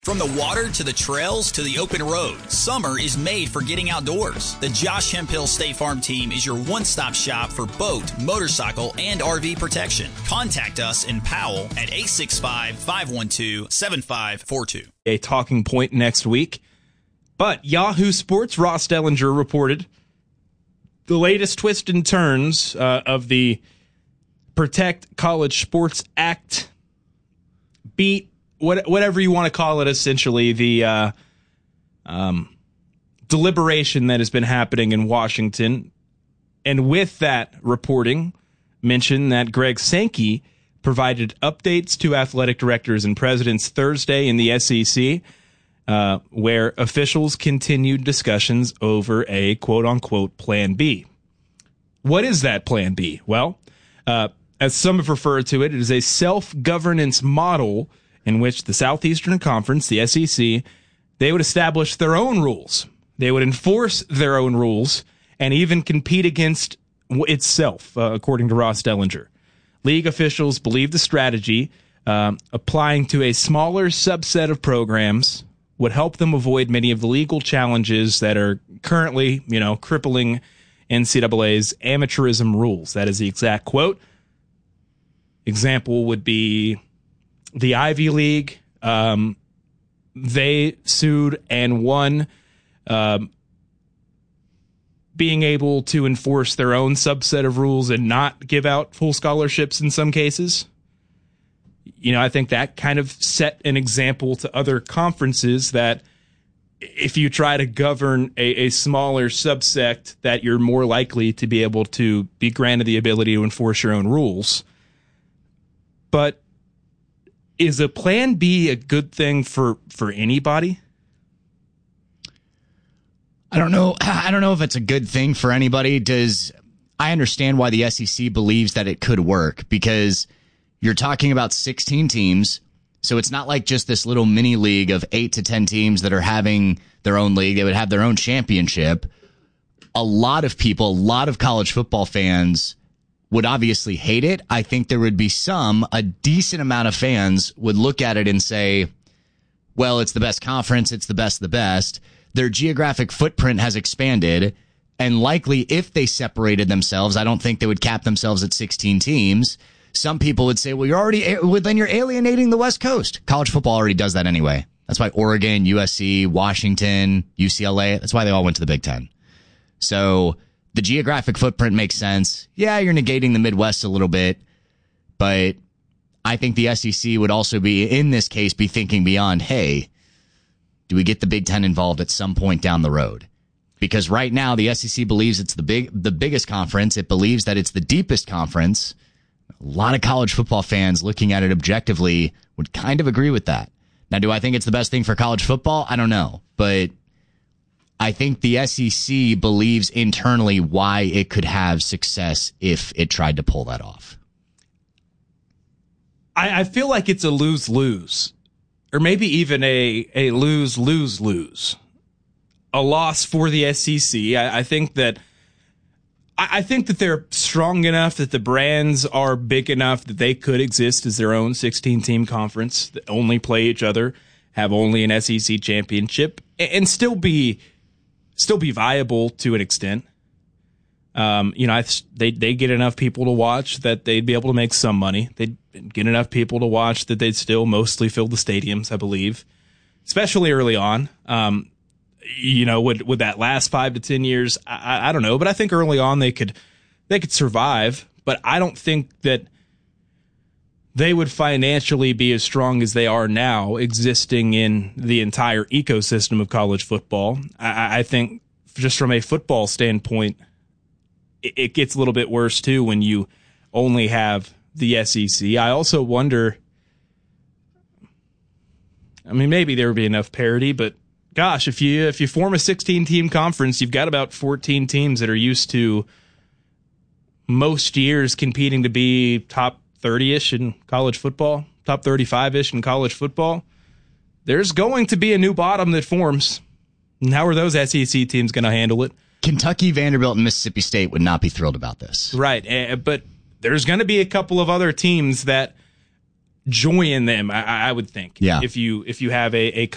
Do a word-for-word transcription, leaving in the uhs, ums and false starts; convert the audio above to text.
From the water to the trails to the open road, summer is made for getting outdoors. The Josh Hemphill State Farm team is your one-stop shop for boat, motorcycle, and R V protection. Contact us in Powell at eight six five, five one two, seven five four two. A talking point next week. But Yahoo Sports' Ross Dellinger reported the latest twists and turns uh, of the Protect College Sports Act beat, what, whatever you want to call it, essentially, the uh, um, deliberation that has been happening in Washington. And with that reporting, mentioned that Greg Sankey provided updates to athletic directors and presidents Thursday in the S E C, uh, where officials continued discussions over a quote-unquote Plan B. What is that Plan B? Well, uh, as some have referred to it, it is a self-governance model in which the Southeastern Conference, the S E C, they would establish their own rules. They would enforce their own rules and even compete against itself, uh, according to Ross Dellinger. League officials believe the strategy, um, applying to a smaller subset of programs, would help them avoid many of the legal challenges that are currently, you know, crippling N C double A's amateurism rules. That is the exact quote. Example would be the Ivy League. Um, they sued and won, um, being able to enforce their own subset of rules and not give out full scholarships in some cases. You know, I think that kind of set an example to other conferences that if you try to govern a, a smaller subsect, that you're more likely to be able to be granted the ability to enforce your own rules. But is a Plan B a good thing for, for anybody? I don't know. I don't know if it's a good thing for anybody. Does I understand why the S E C believes that it could work, because you're talking about sixteen teams. So it's not like just this little mini league of eight to ten teams that are having their own league. They would have their own championship. A lot of people, a lot of college football fans would obviously hate it. I think there would be some, a decent amount of fans would look at it and say, well, it's the best conference. It's the best of the best. Their geographic footprint has expanded. And likely if they separated themselves, I don't think they would cap themselves at sixteen teams. Some people would say, well, you're already, well, then you're alienating the West Coast. College football already does that anyway. That's why Oregon, U S C, Washington, U C L A, that's why they all went to the Big Ten. So the geographic footprint makes sense. Yeah, you're negating the Midwest a little bit, but I think the S E C would also be, in this case, be thinking beyond, hey, do we get the Big Ten involved at some point down the road? Because right now the S E C believes it's the big, the biggest conference. It believes that it's the deepest conference. A lot of college football fans looking at it objectively would kind of agree with that. Now, do I think it's the best thing for college football? I don't know. But I think the S E C believes internally why it could have success if it tried to pull that off. I, I feel like it's a lose-lose, or maybe even a, a lose-lose-lose. A loss for the S E C. I, I think that I think that they're strong enough, that the brands are big enough that they could exist as their own sixteen-team conference, that only play each other, have only an S E C championship, and still be still be viable to an extent. Um, you know, I, they they get enough people to watch that they'd be able to make some money. They'd get enough people to watch that they'd still mostly fill the stadiums, I believe, especially early on. Um, You know, would would that last five to ten years? I, I don't know, but I think early on they could they could survive. But I don't think that they would financially be as strong as they are now, existing in the entire ecosystem of college football. I, I think just from a football standpoint, it, it gets a little bit worse too when you only have the S E C. I also wonder. I mean, maybe there would be enough parity, but gosh, if you if you form a sixteen-team conference, you've got about fourteen teams that are used to most years competing to be top thirty-ish in college football, top thirty-five-ish in college football. There's going to be a new bottom that forms. And how are those S E C teams going to handle it? Kentucky, Vanderbilt, and Mississippi State would not be thrilled about this. Right, but there's going to be a couple of other teams that join them, I, I would think. Yeah. If you if you have a, a